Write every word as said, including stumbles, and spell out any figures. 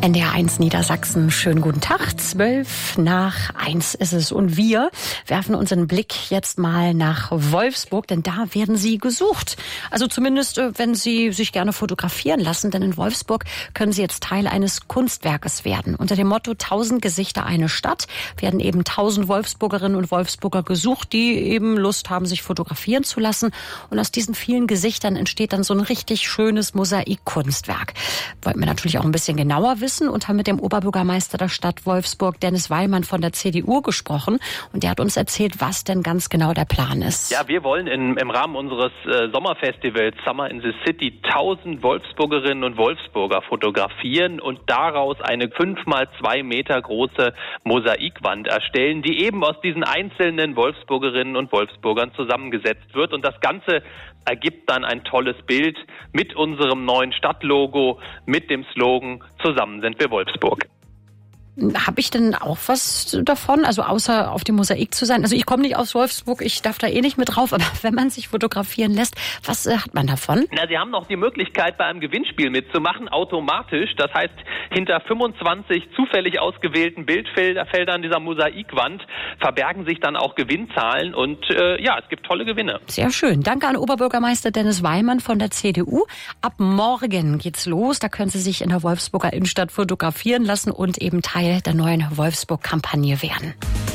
N D R eins Niedersachsen, schönen guten Tag. Zwölf nach eins ist es und wir werfen unseren Blick jetzt mal nach Wolfsburg, denn da werden Sie gesucht. Also zumindest, wenn Sie sich gerne fotografieren lassen, denn in Wolfsburg können Sie jetzt Teil eines Kunstwerkes werden. Unter dem Motto Tausend Gesichter, eine Stadt werden eben tausend Wolfsburgerinnen und Wolfsburger gesucht, die eben Lust haben, sich fotografieren zu lassen. Und aus diesen vielen Gesichtern entsteht dann so ein richtig schönes Mosaikkunstwerk. Wollten wir natürlich auch ein bisschen genauer wissen und haben mit dem Oberbürgermeister der Stadt Wolfsburg, Dennis Weilmann von der C D U, gesprochen. Und der hat uns erzählt, was denn ganz genau der Plan ist. Ja, wir wollen in, im Rahmen unseres äh, Sommerfestivals Summer in the City tausend Wolfsburgerinnen und Wolfsburger fotografieren und daraus eine fünf mal zwei Meter große Mosaikwand erstellen, die eben aus diesen einzelnen Wolfsburgerinnen und Wolfsburgern zusammengesetzt wird. Und das Ganze ergibt dann ein tolles Bild mit unserem neuen Stadtlogo, mit dem Slogan „Zusammen sind wir Wolfsburg“. Habe ich denn auch was davon, also außer auf dem Mosaik zu sein? Also ich komme nicht aus Wolfsburg, ich darf da eh nicht mit drauf, aber wenn man sich fotografieren lässt, was äh, hat man davon? Na, Sie haben noch die Möglichkeit, bei einem Gewinnspiel mitzumachen, automatisch. Das heißt, hinter fünfundzwanzig zufällig ausgewählten Bildfeldern dieser Mosaikwand verbergen sich dann auch Gewinnzahlen und äh, ja, es gibt tolle Gewinne. Sehr schön. Danke an Oberbürgermeister Dennis Weilmann von der C D U. Ab morgen geht's los. Da können Sie sich in der Wolfsburger Innenstadt fotografieren lassen und eben Teil der neuen Wolfsburg-Kampagne werden.